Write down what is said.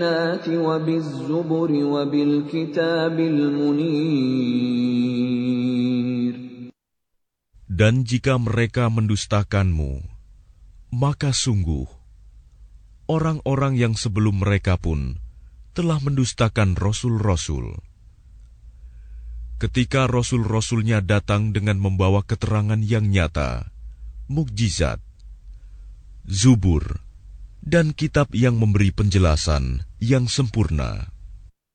وبالزبر وبالكتاب المنير. Dan jika mereka mendustakanmu, maka sungguh orang-orang yang sebelum mereka pun telah mendustakan rasul-rasul. Ketika rasul-rasulnya datang dengan membawa keterangan yang nyata, mukjizat, zubur, dan kitab yang memberi penjelasan yang sempurna.